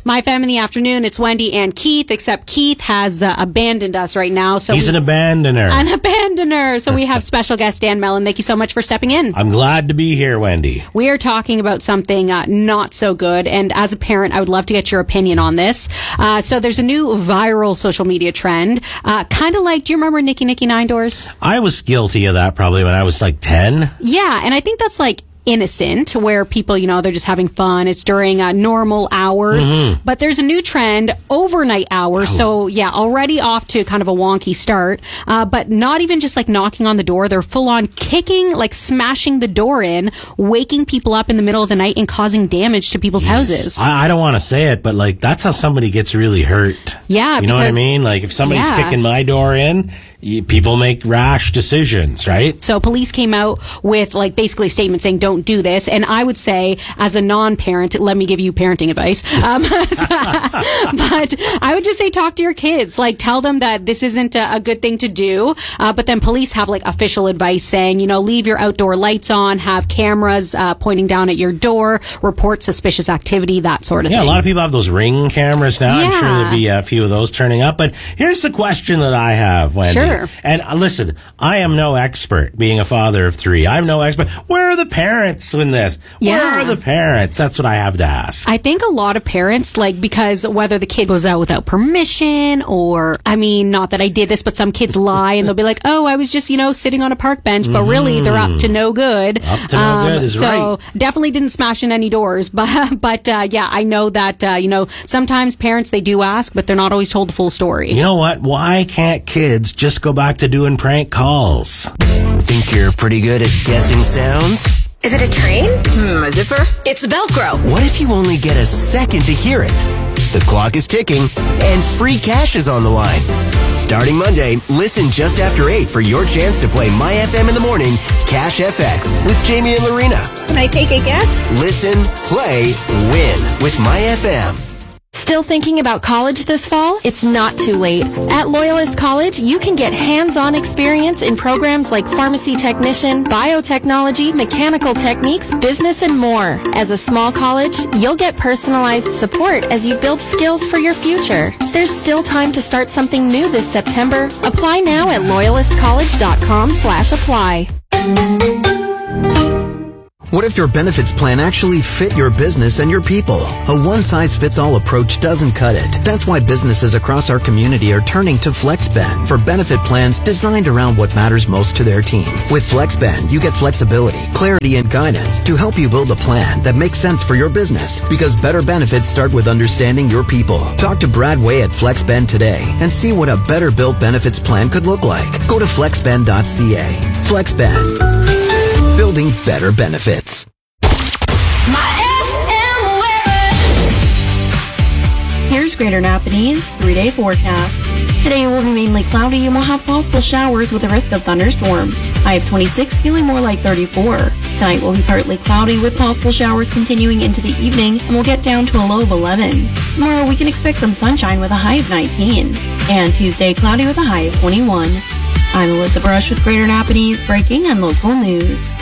My Fam in the Afternoon. It's Wendy and Keith, except Keith has abandoned us right now. So he's an abandoner. An abandoner. So we have special guest Dan Mellon. Thank you so much for stepping in. I'm glad to be here, Wendy. We are talking about something not so good. And as a parent, I would love to get your opinion on this. So there's a new viral social media trend. Kind of like, do you remember Nicky Nicky Nine Doors? I was guilty of that probably when I was like 10. Yeah, and I think that's like innocent, where people, they're just having fun. It's during normal hours. Mm-hmm. But there's a new trend, overnight hours. So, yeah, already off to kind of a wonky start. But not even just like knocking on the door. They're full on kicking, like smashing the door in, waking people up in the middle of the night and causing damage to people's houses. I don't want to say it, but like that's how somebody gets really hurt. Yeah. You know what I mean? Like if somebody's kicking my door in, people make rash decisions, right? So police came out with like basically a statement saying don't do this. And I would say as a non-parent, let me give you parenting advice. But I would just say talk to your kids. Like tell them that this isn't a good thing to do. But then police have like official advice saying, leave your outdoor lights on, have cameras pointing down at your door, report suspicious activity, that sort of thing. Yeah, a lot of people have those Ring cameras now. Yeah. I'm sure there'll be a few of those turning up. But here's the question that I have, Wendy. Sure. And listen, I am no expert, being a father of 3. I'm no expert. Where are the parents in this? Yeah. Where are the parents? That's what I have to ask. I think a lot of parents, because whether the kid goes out without permission or, not that I did this, but some kids lie and they'll be like, oh, I was just, sitting on a park bench, but really they're up to no good. Up to no good is right. So definitely didn't smash in any doors. But yeah, I know that, sometimes parents, they do ask, but they're not always told the full story. You know what? Why can't kids just go back to doing prank calls? Think you're pretty good at guessing sounds? Is it a train? A zipper? It's Velcro. What if you only get a second to hear it? The clock is ticking and free cash is on the line. Starting Monday, listen just after 8 for your chance to play My FM in the Morning, Cash FX with Jamie and Lorena. Can I take a guess? Listen, play, win with My FM. Still thinking about college this fall? It's not too late. At Loyalist College, you can get hands-on experience in programs like pharmacy technician, biotechnology, mechanical techniques, business, and more. As a small college, you'll get personalized support as you build skills for your future. There's still time to start something new this September. Apply now at loyalistcollege.com/apply. What if your benefits plan actually fit your business and your people? A one-size-fits-all approach doesn't cut it. That's why businesses across our community are turning to FlexBend for benefit plans designed around what matters most to their team. With FlexBend, you get flexibility, clarity, and guidance to help you build a plan that makes sense for your business. Because better benefits start with understanding your people. Talk to Brad Way at FlexBend today and see what a better built benefits plan could look like. Go to flexbend.ca. FlexBend. Building better benefits. Here's Greater Napanese 3-day forecast. Today will be mainly cloudy and we'll have possible showers with a risk of thunderstorms. High of 26, feeling more like 34. Tonight will be partly cloudy with possible showers continuing into the evening and we'll get down to a low of 11. Tomorrow we can expect some sunshine with a high of 19. And Tuesday cloudy with a high of 21. I'm Alyssa Brush with Greater Napanese Breaking and Local News.